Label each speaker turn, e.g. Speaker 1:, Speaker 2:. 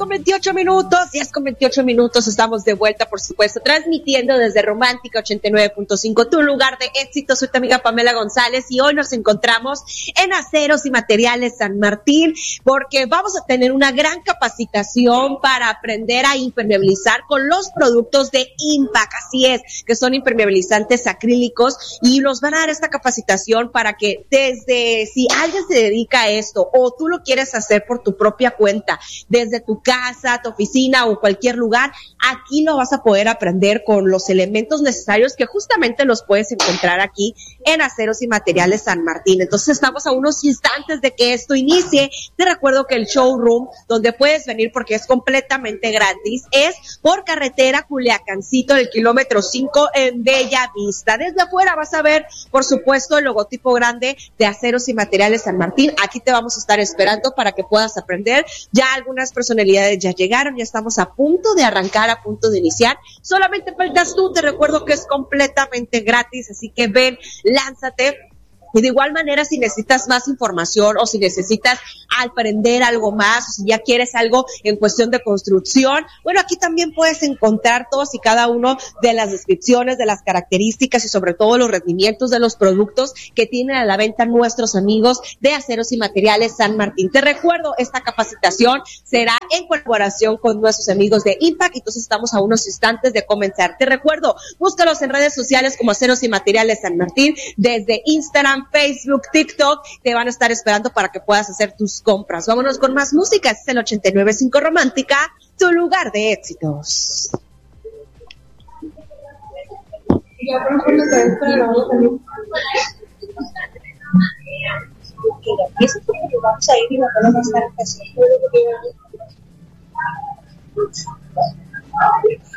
Speaker 1: 10:28, estamos de vuelta, por supuesto, transmitiendo desde Romántica 89.5, tu lugar de éxito. Soy tu amiga Pamela González y hoy nos encontramos en Aceros y Materiales San Martín porque vamos a tener una gran capacitación para aprender a impermeabilizar con los productos de Impact, así es, que son impermeabilizantes acrílicos, y nos van a dar esta capacitación para que desde, si alguien se dedica a esto o tú lo quieres hacer por tu propia cuenta, desde tu casa, tu oficina o cualquier lugar, aquí lo vas a poder aprender con los elementos necesarios que justamente los puedes encontrar aquí en Aceros y Materiales San Martín. Entonces estamos a unos instantes de que esto inicie. Te recuerdo que el showroom donde puedes venir porque es completamente gratis es por carretera Culiacancito del kilómetro 5 en Bella Vista. Desde afuera vas a ver, por supuesto, el logotipo grande de Aceros y Materiales San Martín. Aquí te vamos a estar esperando para que puedas aprender. Ya algunas personalidades ya llegaron, ya estamos a punto de arrancar, a punto de iniciar. Solamente faltas tú, te recuerdo que es completamente gratis, así que ven, lánzate. Y de igual manera, si necesitas más información o si necesitas aprender algo más, o si ya quieres algo en cuestión de construcción, bueno, aquí también puedes encontrar todos y cada uno de las descripciones, de las características y sobre todo los rendimientos de los productos que tienen a la venta nuestros amigos de Aceros y Materiales San Martín. Te recuerdo, esta capacitación será en colaboración con nuestros amigos de Impact, entonces estamos a unos instantes de comenzar. Te recuerdo, búscalos en redes sociales como Aceros y Materiales San Martín, desde Instagram, Facebook, TikTok, te van a estar esperando para que puedas hacer tus compras. Vámonos con más música. Este es el 89.5 Romántica, tu lugar de éxitos.
Speaker 2: Vamos a ir y vamos a estar